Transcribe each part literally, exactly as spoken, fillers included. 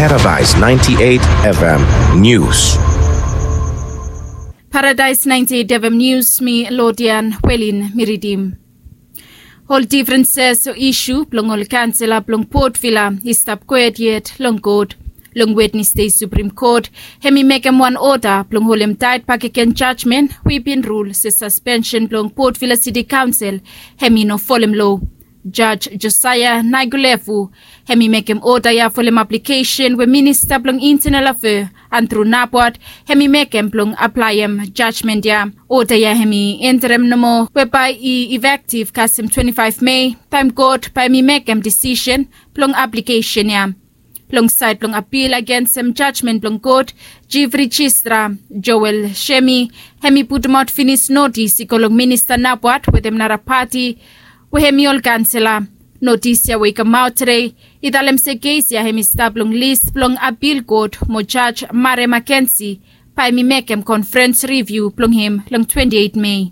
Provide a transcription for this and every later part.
Paradise ninety-eight F M News. Paradise ninety-eight F M News, mi Lodian Welin Miridim. All differences o issue plong ol cancela plong Port Vila istap kwet yet long code. Long Wednesday Supreme Court, hemi mekem one order plong holem tight pakeken judgment whipping rule se suspension plong Port Vila City Council hemi no folem law. Judge Josiah Naigulevu hemi mekem order ya folem application we minister plong internal affair and through napwat hemi mekem plong applyem judgment ya order ya hemi interim nomo whereby i effective kasim twenty-five May time court by mi mekem decision plong application ya. Plong side plong appeal against some judgment plong court, Chief Registra Joel Shemi, hemi putumot finish notice ikolong minister napwat with them nara party, we hemi ol cancela. Notice ya wake come out today, idalem se case ya hemi staplong list plong appeal court mo Judge Mare Mackenzie, pa mi mekem conference review plong him long twenty-eight May.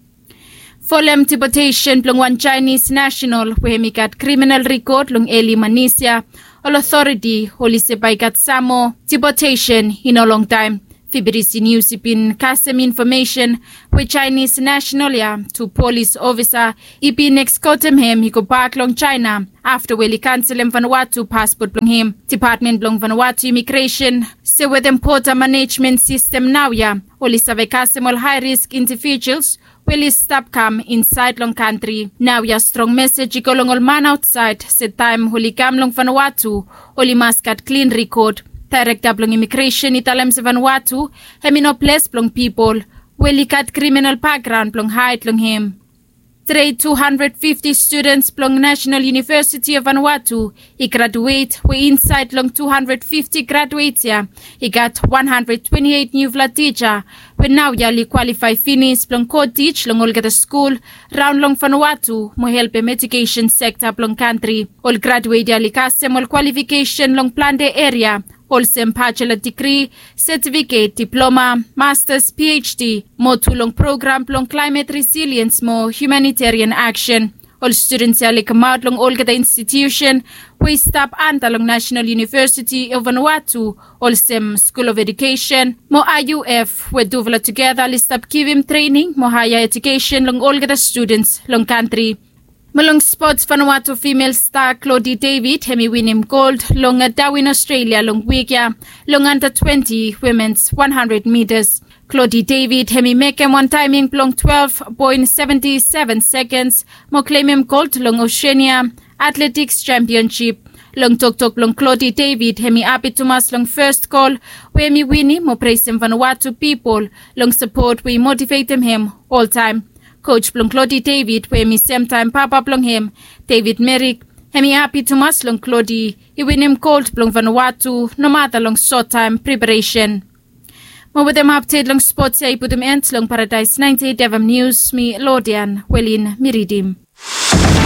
Folem deportation plong one Chinese national, we hemi kat criminal record long Eli Manisia, all authority holi se kat samo deportation in a long time. Fibirisi news ipin kasem information with Chinese national ya to police officer ipin excotem him he go back long China after weli cancel him Vanuatu passport plong him. Department plong Vanuatu immigration se with importer management system now ya holi save kasem all high risk individuals will stop come inside long country. Now ya strong message ikolong all man outside se time holi kam long Vanuatu holi maskat clean record. Director plong immigration italem se Vanuatu hemi no place plong people weli kat criminal background plong height plong him. Today two hundred fifty students plong National University of Vanuatu he graduate we inside long two hundred fifty graduates ya he got one hundred twenty-eight new vla teacher when now ya li qualify finish plong co teach long olga the school round long Vanuatu mo help em education sector plong country all graduate ya li kasem all qualification long plan de area also bachelor degree, certificate, diploma, master's, PhD, mo tulong program plong climate resilience mo humanitarian action. All students yali kamad long olga the institution, we stop anta long National University of Vanuatu, also School of Education, mo I U F, we duvla together list up give him training, mo higher education long olga the students long country. Malong sports Vanuatu female star Claudie David hemi win him gold long at Darwin Australia long weekya long under twenty women's one hundred meters. Claudie David hemi make him one timing long twelve point seven seven seconds mo claim him gold long Oceania Athletics Championship. Long tok tok long Claudie David hemi happy to mas long first call where me winnie mo praise him Vanuatu people long support we motivate him him all time. Coach plong Claudie David where me same time papa plong him David Merrick hemi happy to mas long Claudie he win him gold plong Vanuatu no matter long short time preparation. Mo with them update long sports ya iputum ent long Paradise ninety-eight F M News mi Lodian Welin Miridim.